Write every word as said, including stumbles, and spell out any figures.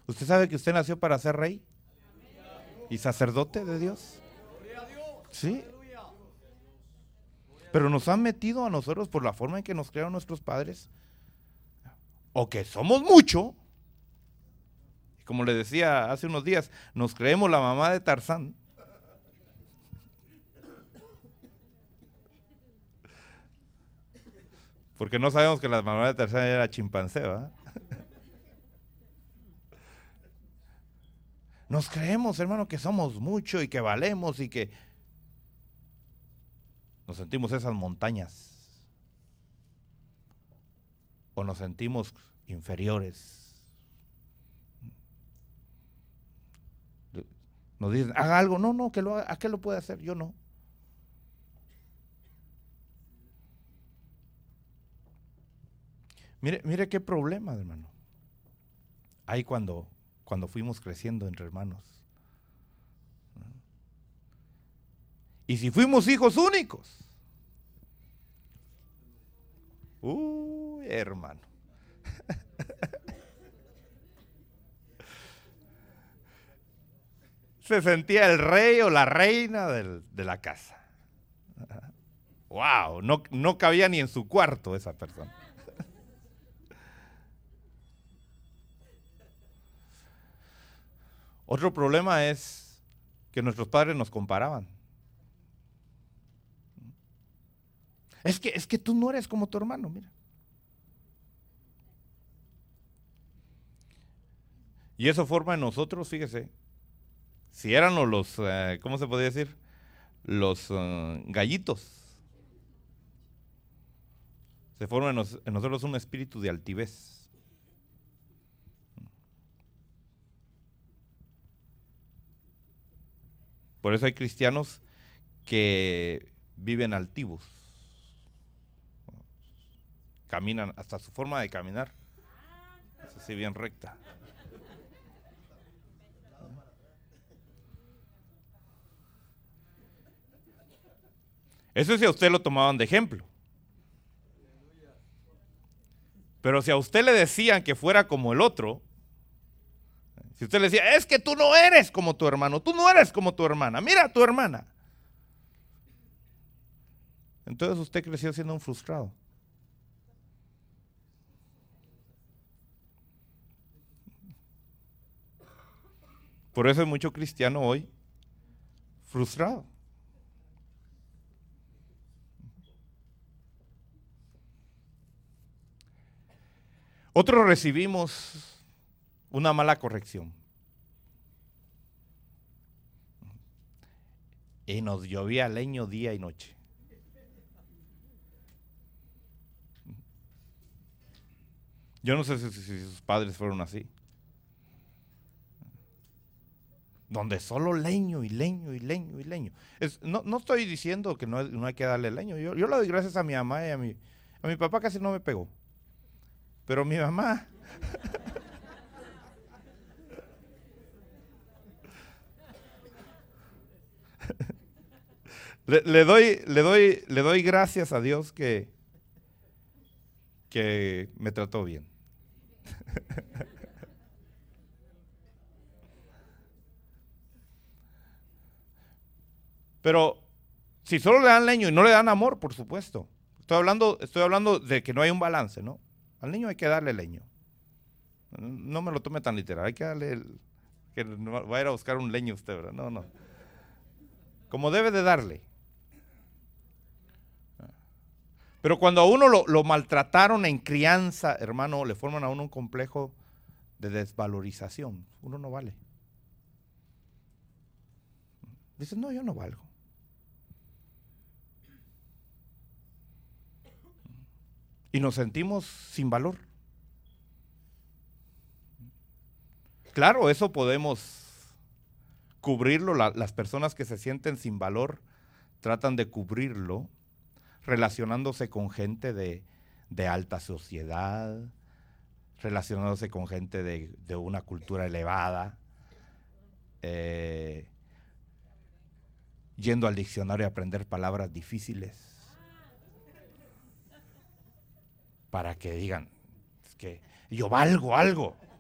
¿Usted sabe que usted nació para ser rey y sacerdote de Dios? Sí. Pero nos han metido a nosotros por la forma en que nos crearon nuestros padres, o que somos mucho, como le decía hace unos días, nos creemos la mamá de Tarzán. Porque no sabemos que la mamá de Tarzán era chimpancé, ¿verdad? Nos creemos, hermano, que somos mucho y que valemos y que nos sentimos esas montañas. O nos sentimos inferiores. Nos dicen, haga algo. No, no, que lo haga. ¿A qué lo puede hacer? Yo no. Mire, mire qué problema, hermano. Ahí cuando, cuando fuimos creciendo entre hermanos. Y si fuimos hijos únicos. Uy, hermano. Se sentía el rey o la reina del, de la casa. Wow, no, no cabía ni en su cuarto esa persona. Otro problema es que nuestros padres nos comparaban. Es que, es que tú no eres como tu hermano, mira. Y eso forma en nosotros, fíjese, si éramos los, eh, ¿cómo se podría decir? Los uh, gallitos. Se forma en, nos, en nosotros un espíritu de altivez. Por eso hay cristianos que viven altivos. Caminan, hasta su forma de caminar es así bien recta. Eso si a usted lo tomaban de ejemplo. Pero si a usted le decían que fuera como el otro, si usted le decía, es que tú no eres como tu hermano, tú no eres como tu hermana, mira a tu hermana. Entonces usted creció siendo un frustrado. Por eso hay mucho cristiano hoy frustrado. Otros recibimos una mala corrección. Y nos llovía leño día y noche. Yo no sé si, si sus padres fueron así. Donde solo leño y leño y leño y leño. Es, no, no estoy diciendo que no, no hay que darle leño. Yo, yo le doy gracias a mi mamá y a mi, a mi papá casi no me pegó. Pero mi mamá... le, le, doy, le, doy, le doy gracias a Dios que, que me trató bien. Pero si solo le dan leño y no le dan amor, por supuesto. Estoy hablando, estoy hablando de que no hay un balance, ¿no? Al niño hay que darle leño. No me lo tome tan literal, hay que darle el, que no va a ir a buscar un leño usted, ¿verdad? No, no. Como debe de darle. Pero cuando a uno lo, lo maltrataron en crianza, hermano, le forman a uno un complejo de desvalorización. Uno no vale. Dice, no, yo no valgo. Y nos sentimos sin valor. Claro, eso podemos cubrirlo. La, las personas que se sienten sin valor tratan de cubrirlo relacionándose con gente de, de alta sociedad, relacionándose con gente de, de una cultura elevada, eh, yendo al diccionario a aprender palabras difíciles para que digan, es que yo valgo algo.